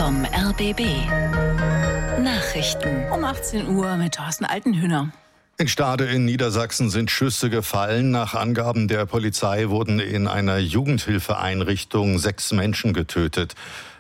vom RBB. Nachrichten Um 18 Uhr mit Thorsten Altenhühner. In Stade in Niedersachsen sind Schüsse gefallen. Nach Angaben der Polizei wurden in einer Jugendhilfeeinrichtung 5 Menschen getötet.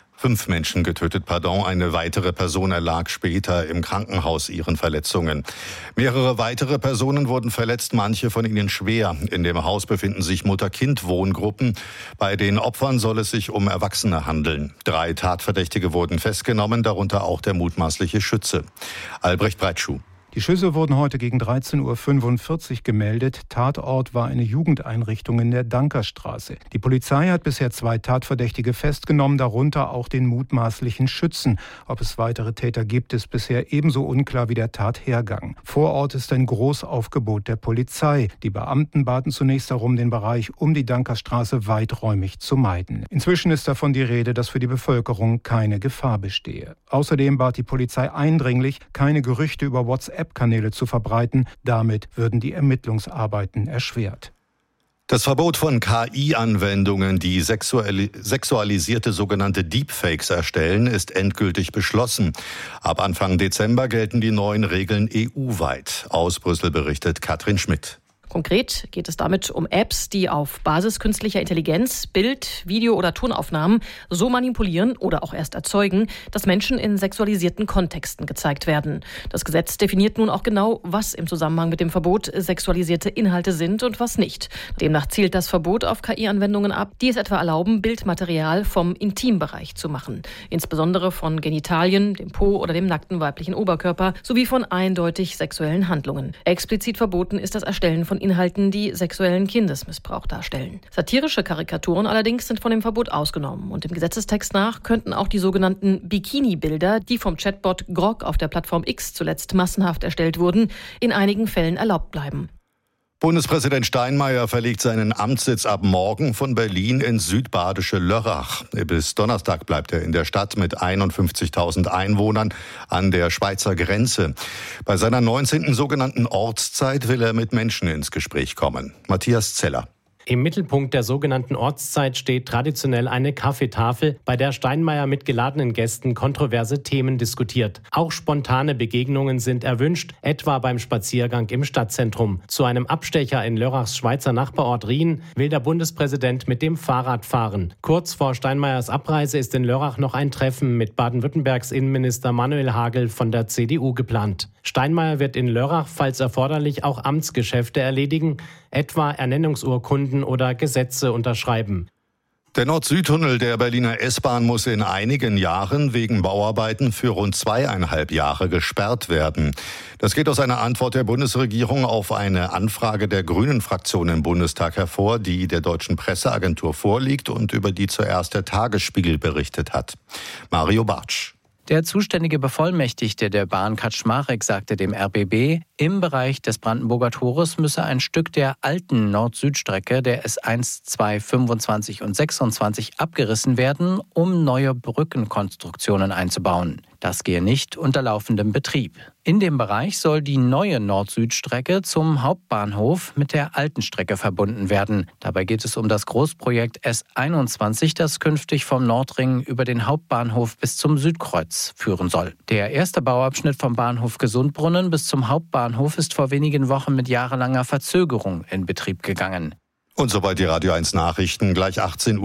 Eine weitere Person erlag später im Krankenhaus ihren Verletzungen. Mehrere weitere Personen wurden verletzt, manche von ihnen schwer. In dem Haus befinden sich Mutter-Kind-Wohngruppen. Bei den Opfern soll es sich um Erwachsene handeln. 3 Tatverdächtige wurden festgenommen, darunter auch der mutmaßliche Schütze. Albrecht Breitschuh. Die Schüsse wurden heute gegen 13.45 Uhr gemeldet. Tatort war eine Jugendeinrichtung in der Dankerstraße. Die Polizei hat bisher 2 Tatverdächtige festgenommen, darunter auch den mutmaßlichen Schützen. Ob es weitere Täter gibt, ist bisher ebenso unklar wie der Tathergang. Vor Ort ist ein Großaufgebot der Polizei. Die Beamten baten zunächst darum, den Bereich um die Dankerstraße weiträumig zu meiden. Inzwischen ist davon die Rede, dass für die Bevölkerung keine Gefahr bestehe. Außerdem bat die Polizei eindringlich, keine Gerüchte über WhatsApp-Kanäle zu verbreiten. Damit würden die Ermittlungsarbeiten erschwert. Das Verbot von KI-Anwendungen, die sexualisierte sogenannte Deepfakes erstellen, ist endgültig beschlossen. Ab Anfang Dezember gelten die neuen Regeln EU-weit. Aus Brüssel berichtet Katrin Schmidt. Konkret geht es damit um Apps, die auf Basis künstlicher Intelligenz Bild-, Video- oder Tonaufnahmen so manipulieren oder auch erst erzeugen, dass Menschen in sexualisierten Kontexten gezeigt werden. Das Gesetz definiert nun auch genau, was im Zusammenhang mit dem Verbot sexualisierte Inhalte sind und was nicht. Demnach zielt das Verbot auf KI-Anwendungen ab, die es etwa erlauben, Bildmaterial vom Intimbereich zu machen. Insbesondere von Genitalien, dem Po oder dem nackten weiblichen Oberkörper sowie von eindeutig sexuellen Handlungen. Explizit verboten ist das Erstellen von Inhalten, die sexuellen Kindesmissbrauch darstellen. Satirische Karikaturen allerdings sind von dem Verbot ausgenommen. Und dem Gesetzestext nach könnten auch die sogenannten Bikini-Bilder, die vom Chatbot Grok auf der Plattform X zuletzt massenhaft erstellt wurden, in einigen Fällen erlaubt bleiben. Bundespräsident Steinmeier verlegt seinen Amtssitz ab morgen von Berlin ins südbadische Lörrach. Bis Donnerstag bleibt er in der Stadt mit 51.000 Einwohnern an der Schweizer Grenze. Bei seiner 19. sogenannten Ortszeit will er mit Menschen ins Gespräch kommen. Matthias Zeller. Im Mittelpunkt der sogenannten Ortszeit steht traditionell eine Kaffeetafel, bei der Steinmeier mit geladenen Gästen kontroverse Themen diskutiert. Auch spontane Begegnungen sind erwünscht, etwa beim Spaziergang im Stadtzentrum. Zu einem Abstecher in Lörrachs Schweizer Nachbarort Rien will der Bundespräsident mit dem Fahrrad fahren. Kurz vor Steinmeiers Abreise ist in Lörrach noch ein Treffen mit Baden-Württembergs Innenminister Manuel Hagel von der CDU geplant. Steinmeier wird in Lörrach, falls erforderlich, auch Amtsgeschäfte erledigen, etwa Ernennungsurkunden oder Gesetze unterschreiben. Der Nord-Süd-Tunnel der Berliner S-Bahn muss in einigen Jahren wegen Bauarbeiten für rund 2,5 Jahre gesperrt werden. Das geht aus einer Antwort der Bundesregierung auf eine Anfrage der Grünen-Fraktion im Bundestag hervor, die der deutschen Presseagentur vorliegt und über die zuerst der Tagesspiegel berichtet hat. Mario Bartsch. Der zuständige Bevollmächtigte der Bahn Kaczmarek sagte dem RBB, im Bereich des Brandenburger Tores müsse ein Stück der alten Nord-Süd-Strecke der S1, 2, 25 und 26 abgerissen werden, um neue Brückenkonstruktionen einzubauen. Das gehe nicht unter laufendem Betrieb. In dem Bereich soll die neue Nord-Süd-Strecke zum Hauptbahnhof mit der alten Strecke verbunden werden. Dabei geht es um das Großprojekt S21, das künftig vom Nordring über den Hauptbahnhof bis zum Südkreuz führen soll. Der erste Bauabschnitt vom Bahnhof Gesundbrunnen bis zum Hauptbahnhof ist vor wenigen Wochen mit jahrelanger Verzögerung in Betrieb gegangen. Und soweit die Radio 1 Nachrichten. Gleich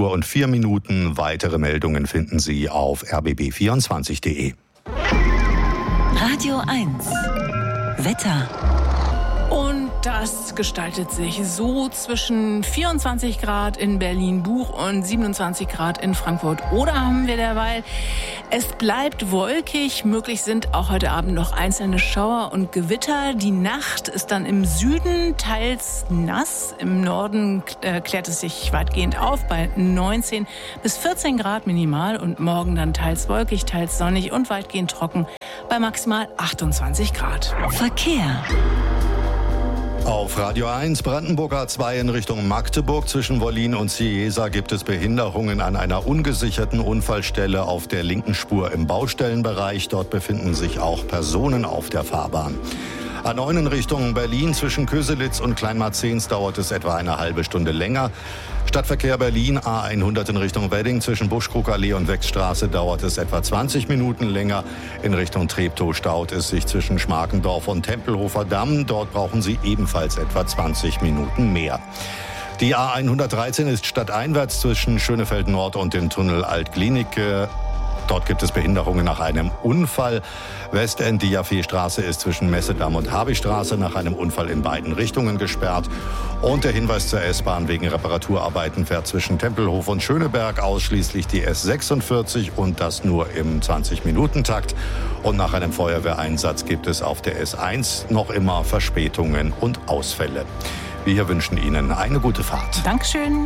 18:04 Weitere Meldungen finden Sie auf rbb24.de. Radio 1 Wetter. Und das gestaltet sich so zwischen 24 Grad in Berlin-Buch und 27 Grad in Frankfurt. Oder haben wir derweil, es bleibt wolkig. Möglich sind auch heute Abend noch einzelne Schauer und Gewitter. Die Nacht ist dann im Süden teils nass. Im Norden klärt es sich weitgehend auf bei 19 bis 14 Grad minimal. Und morgen dann teils wolkig, teils sonnig und weitgehend trocken bei maximal 28 Grad. Verkehr. Auf Radio 1 Brandenburger A2 in Richtung Magdeburg zwischen Wollin und Cieza gibt es Behinderungen an einer ungesicherten Unfallstelle auf der linken Spur im Baustellenbereich. Dort befinden sich auch Personen auf der Fahrbahn. A9 in Richtung Berlin zwischen Köselitz und Kleinmarzens dauert es etwa eine halbe Stunde länger. Stadtverkehr Berlin, A100 in Richtung Wedding. Zwischen Buschkrugallee und Wechsstraße dauert es etwa 20 Minuten länger. In Richtung Treptow staut es sich zwischen Schmarkendorf und Tempelhofer Damm. Dort brauchen Sie ebenfalls etwa 20 Minuten mehr. Die A113 ist stadteinwärts zwischen Schönefeld Nord und dem Tunnel Altklinik. Dort gibt es Behinderungen nach einem Unfall. Westend, die Jaffeestraße ist zwischen Messedamm und Habichstraße nach einem Unfall in beiden Richtungen gesperrt. Und der Hinweis zur S-Bahn: wegen Reparaturarbeiten fährt zwischen Tempelhof und Schöneberg ausschließlich die S46 und das nur im 20-Minuten-Takt. Und nach einem Feuerwehreinsatz gibt es auf der S1 noch immer Verspätungen und Ausfälle. Wir wünschen Ihnen eine gute Fahrt. Dankeschön.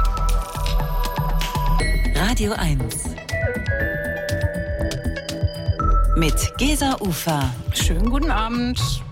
Radio 1 mit Gesa Ufer. Schönen guten Abend.